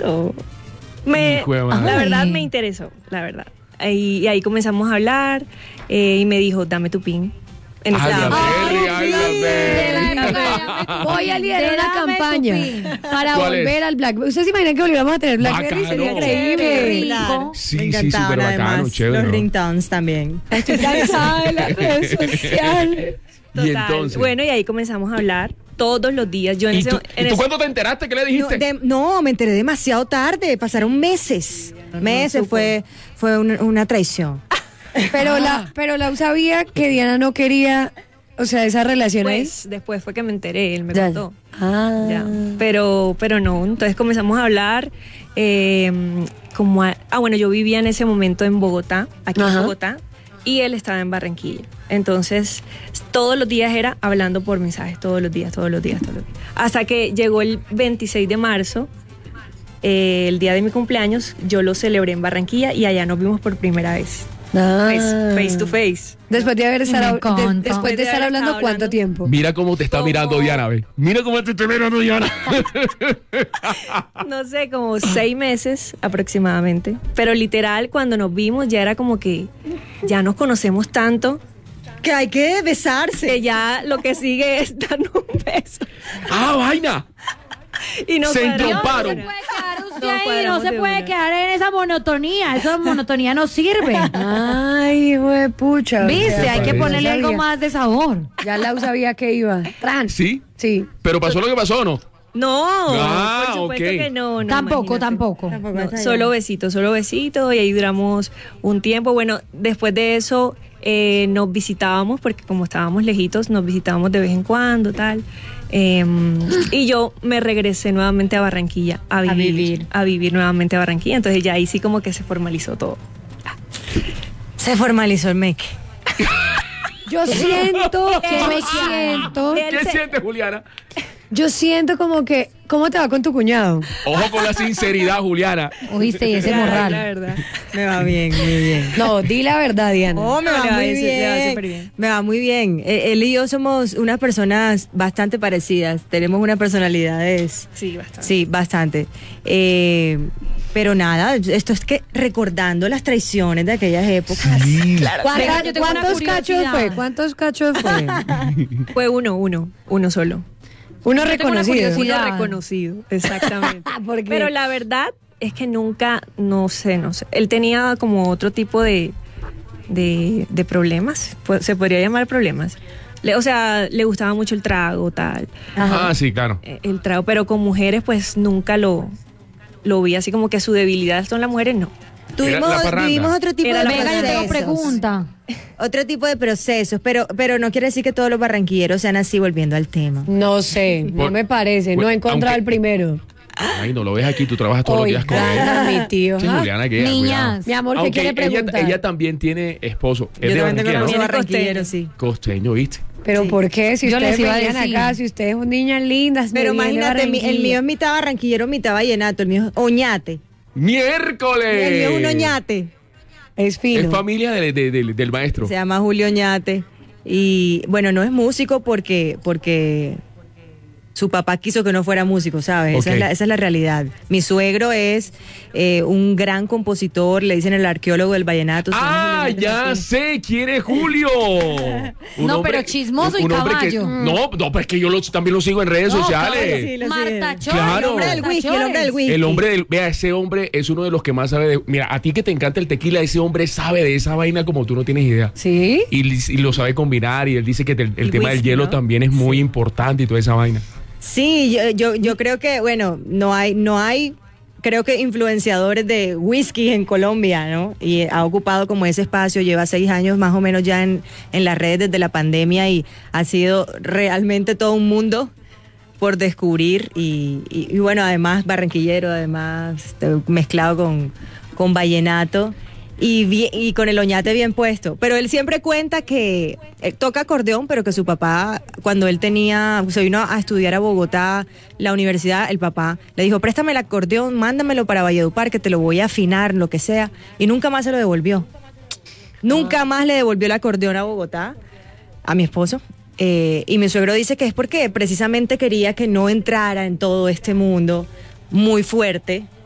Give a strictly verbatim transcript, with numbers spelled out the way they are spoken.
o me, la verdad me interesó, la verdad. Y, y ahí comenzamos a hablar eh, y me dijo, dame tu pin. En Ay, esa- Berry, ay, la Berry. Voy a liderar una campaña para ¿Cuál volver es? al Blackberry. ¿Ustedes se imaginan que volviéramos a tener Blackberry? Bacano. Sería increíble. Claro. Sí, Me sí, encantaban, súper bacano, además, chévere, los ¿no? ringtones también. Estoy cansada de las redes sociales. Y Total. entonces. Bueno, y ahí comenzamos a hablar todos los días. Yo en ¿Y ese, tú, en ¿y tú ese- cuándo te enteraste? ¿Qué le No, dijiste? de- no, me enteré demasiado tarde, pasaron meses. Meses, fue, fue una, una traición. Pero la, pero Lau sabía que Diana no quería, o sea, esa relación ahí. Pues, después fue que me enteré, él me Ya. contó. Ah. Ya. Pero, pero no, entonces comenzamos a hablar. eh, como a- ah, bueno, yo vivía en ese momento en Bogotá, aquí Ajá. en Bogotá, y él estaba en Barranquilla. Entonces, todos los días era hablando por mensajes, todos los días, todos los días, todos los días. Hasta que llegó el veintiséis de marzo, eh, el día de mi cumpleaños, yo lo celebré en Barranquilla y allá nos vimos por primera vez. Ah. Face, face to face. Después de haber estado, Me de- encanta. después de De estar haber hablando, estado ¿cuánto hablando. tiempo? Mira cómo te está ¿Cómo? mirando Diana, ve. Mira cómo te está mirando Diana. No sé, como seis meses aproximadamente. Pero literal, cuando nos vimos ya era como que ya nos conocemos tanto Que hay que besarse. que ya lo que sigue es darnos un beso. ¡Ah, vaina! Y nos Se cuadramos. entromparon. No se puede quedar usted Nos ahí, no cuadramos se de puede una. quedar en esa monotonía. Esa monotonía no sirve. Ay, güey, pucha. Viste, O sea, hay que ya ponerle algo sabía. más de sabor. Ya Lau sabía que iba. Tran. ¿Sí? Sí. ¿Pero pasó lo que pasó o no? No, Ah, por supuesto ok. que no. no, Tampoco, imagínate. tampoco. Tampoco No, está bien. solo besito, solo besito y ahí duramos un tiempo. Bueno, después de eso eh, nos visitábamos porque como estábamos lejitos, nos visitábamos de vez en cuando, tal. Eh, y yo me regresé nuevamente a Barranquilla a vivir, vivir. a vivir nuevamente a Barranquilla. Entonces ya ahí sí como que se formalizó todo. Se formalizó el meque. Yo siento, yo Eh, siento, Él ¿Qué se- sientes, Juliana? yo siento como que, ¿cómo te va con tu cuñado? Ojo con la sinceridad, Juliana. Oíste, y ese La- La morral. verdad. Me va bien, muy bien. No, di la verdad, Diana. Oh, me No, va le va muy bien, le va bien. súper bien. Me va muy bien. Eh, Él y yo somos unas personas bastante parecidas. Tenemos unas personalidades. Sí, bastante. Sí, bastante. Eh, pero nada, esto es que recordando las traiciones de aquellas épocas. ¿Cuántas- Venga, yo tengo una ¿Cuántos cachos curiosidad. fue? ¿Cuántos cachos fue? Fue uno, uno, uno solo. Uno Yo tengo una reconocido. curiosidad. Uno reconocido, exactamente. ¿Por qué? Pero la verdad es que nunca, no sé, no sé. Él tenía como otro tipo de, de, de problemas, pues, se podría llamar problemas. Le- o sea, le gustaba mucho el trago, tal. Ah, sí, claro. Eh, El trago, pero con mujeres pues nunca lo, lo vi así como que su debilidad son las mujeres, no. Tuvimos, la parranda. vivimos otro tipo Era de la Venga, yo tengo procesos. pregunta. Otro tipo de procesos, pero, pero no quiere decir que todos los barranquilleros sean así, volviendo al tema. No sé, no Por- me parece. No he encontrado aunque- el primero. Ay, no lo ves aquí, tú trabajas todos Oigan, los días con él. mi tío. Sí, ajá. Juliana, que Niñas. Mi amor, ¿qué Aunque quiere ella, preguntar? ella también tiene esposo. Es Yo de también tengo Barranquilla, un ¿no? barranquillero, Costeño. sí. Costeño, ¿viste? Pero Sí. ¿por qué? Si Yo ustedes les iba a venían decir. acá, si ustedes son niñas lindas, Pero me vienen de imagínate, mi- el Barranquilla. mío es mitad barranquillero, mitad vallenato, el mío es oñate. ¡Miércoles! El mío es un oñate. Es fino. Es familia de- de- de- del maestro. Se llama Julio Oñate. Y bueno, no es músico porque, porque su papá quiso que no fuera músico, ¿sabes? Esa, Ok. es la, esa es la realidad. Mi suegro es eh, un gran compositor, le dicen el arqueólogo del vallenato. se llama ¡Ah, Julio Oñate ya Martínez. sé quién es Julio! Un No, pero chismoso y hombre que- caballo. no, no, pues que yo lo- también lo sigo en redes No, sociales. caballo, sí, lo Marta sigue. Chores. Claro. El hombre del whisky, el hombre del whisky. El hombre del, vea, ese hombre es uno de los que más sabe de, mira, a ti que te encanta el tequila, ese hombre sabe de esa vaina como tú no tienes idea. ¿Sí? Y, y lo sabe combinar y él dice que el, el El tema del whisky, hielo ¿no? también es muy importante y toda esa vaina. Sí, yo, yo, yo creo que, bueno, no hay, no hay, creo que influenciadores de whisky en Colombia, ¿no? Y ha ocupado como ese espacio, lleva seis años más o menos ya en, en las redes desde la pandemia y ha sido realmente todo un mundo por descubrir y, y, y bueno, además barranquillero, además eh, mezclado con, con vallenato. Y, bien- y con el oñate bien puesto. Pero él siempre cuenta que eh, toca acordeón, pero que su papá, cuando él tenía, se vino a estudiar a Bogotá, la universidad, el papá le dijo, préstame el acordeón, mándamelo para Valledupar, que te lo voy a afinar, lo que sea. Y nunca más se lo devolvió. Nunca más le devolvió el acordeón a Bogotá, a mi esposo. Eh, y mi suegro dice que es porque precisamente quería que no entrara en todo este mundo muy fuerte